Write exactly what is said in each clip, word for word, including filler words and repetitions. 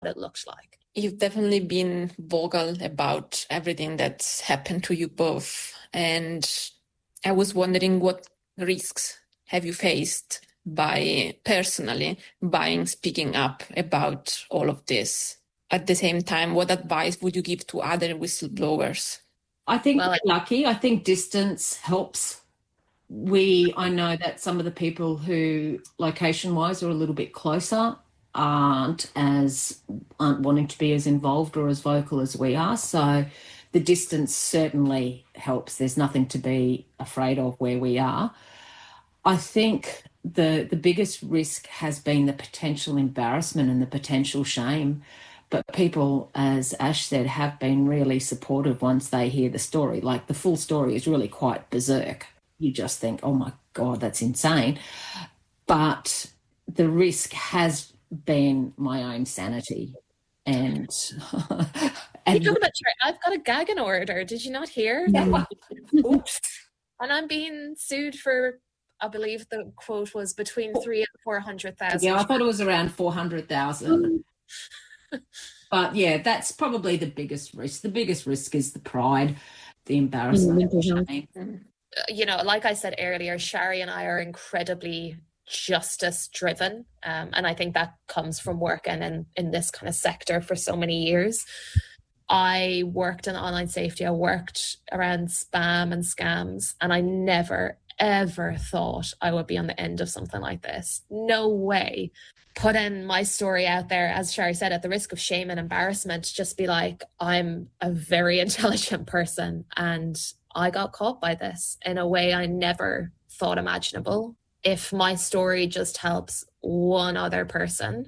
it looked like. You've definitely been vocal about everything that's happened to you both. And I was wondering, what risks have you faced by personally by speaking up about all of this? At the same time, what advice would you give to other whistleblowers? I think Well, we're lucky. I think distance helps. We, I know that some of the people who location-wise are a little bit closer aren't as aren't wanting to be as involved or as vocal as we are. So the distance certainly helps. There's nothing to be afraid of where we are. I think the the biggest risk has been the potential embarrassment and the potential shame. But people, as Ash said, have been really supportive once they hear the story. Like, the full story is really quite berserk. You just think, oh my God, that's insane. But the risk has been my own sanity. And, and you talk about, I've got a gagging order. Did you not hear? Yeah. Oops. And I'm being sued for, I believe the quote was between three and four hundred thousand. Yeah, I thought it was around four hundred thousand. But yeah, that's probably the biggest risk. The biggest risk is the pride, the embarrassment, the shame. You know, like I said earlier, Shari and I are incredibly justice driven. Um, and I think that comes from working in, in this kind of sector for so many years. I worked in online safety. I worked around spam and scams, and I never, ever thought I would be on the end of something like this. No way. Putting my story out there, as Shari said, at the risk of shame and embarrassment, just be like, I'm a very intelligent person and I got caught by this in a way I never thought imaginable. If my story just helps one other person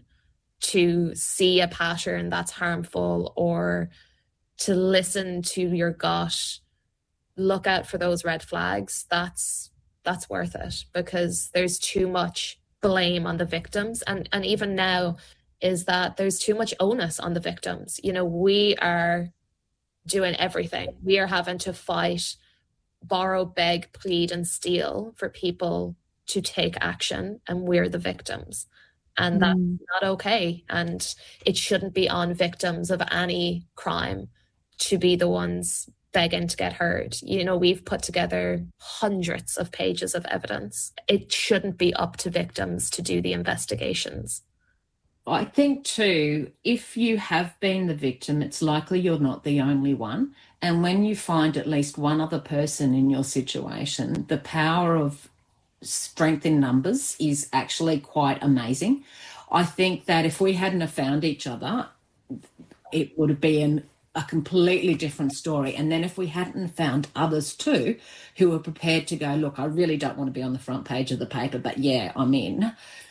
to see a pattern that's harmful, or to listen to your gut, look out for those red flags, that's that's worth it, because there's too much blame on the victims. And, and even now is that there's too much onus on the victims. You know, we are doing everything. We are having to fight, borrow, beg, plead, and steal for people to take action, and we're the victims. And that's mm. not okay. And it shouldn't be on victims of any crime to be the ones begging to get heard. You know, we've put together hundreds of pages of evidence. It shouldn't be up to victims to do the investigations. I think too, if you have been the victim, it's likely you're not the only one. And when you find at least one other person in your situation, the power of strength in numbers is actually quite amazing. I think that if we hadn't have found each other, it would have been a completely different story. And then if we hadn't found others too, who were prepared to go, look, I really don't want to be on the front page of the paper, but yeah, I'm in.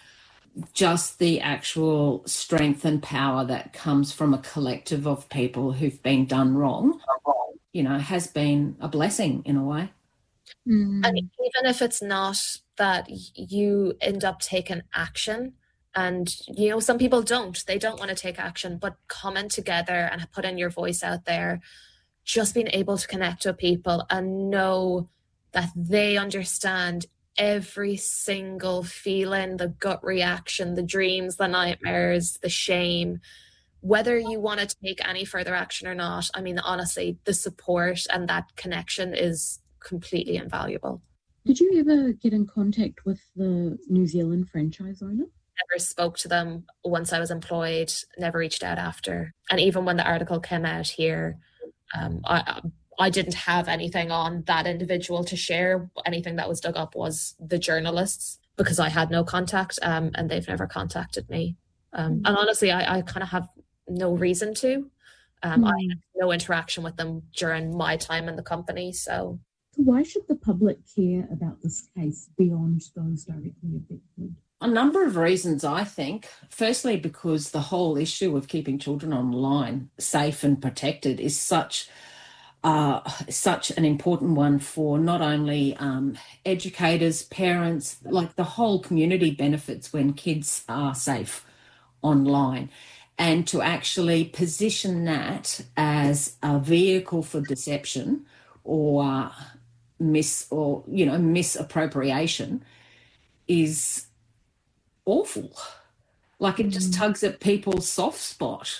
Just the actual strength and power that comes from a collective of people who've been done wrong, you know, has been a blessing in a way. Mm. And even if it's not that you end up taking action, and, you know, some people don't, they don't want to take action, but coming together and putting your voice out there, just being able to connect with people and know that they understand every single feeling, the gut reaction, the dreams, the nightmares, the shame, whether you want to take any further action or not. I mean, honestly, the support and that connection is completely invaluable. Did you ever get in contact with the New Zealand franchise owner? Never spoke to them once I was employed, never reached out after. And even when the article came out here, um, I, I didn't have anything on that individual to share. Anything that was dug up was the journalists, because I had no contact, um, and they've never contacted me. Um, mm-hmm. And honestly, I, I kind of have no reason to. Um, mm-hmm. I had no interaction with them during my time in the company, so... So why should the public care about this case beyond those directly affected? A number of reasons, I think. Firstly, because the whole issue of keeping children online safe and protected is such uh, such an important one for not only um, educators, parents, like the whole community benefits when kids are safe online. And to actually position that as a vehicle for deception or uh, mis or you know misappropriation is awful. Like it just Mm. tugs at people's soft spot.